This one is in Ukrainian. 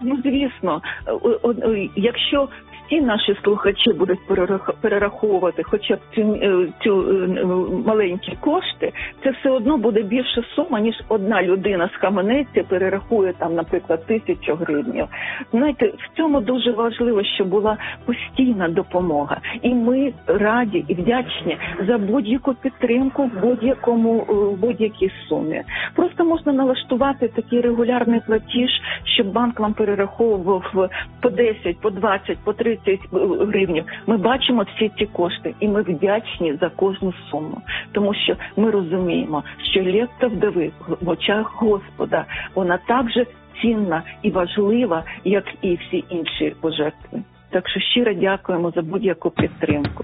Ну, звісно, якщо всі наші слухачі будуть перераховувати хоча б цю маленькі кошти, це все одно буде більша сума, ніж одна людина з Кам'янець перерахує там, наприклад, 1000 гривень. Знаєте, в цьому дуже важливо, щоб була постійна допомога. І ми раді і вдячні за будь-яку підтримку в будь-якій сумі. Просто можна налаштувати такий регулярний платіж, щоб банк вам перераховував по 10, по 20, по 30 гривень. Ми бачимо всі ці кошти і ми вдячні за кожну суму. Тому що ми розуміємо, що лепта вдови в очах Господа, вона так же цінна і важлива, як і всі інші пожертви. Так що щиро дякуємо за будь-яку підтримку.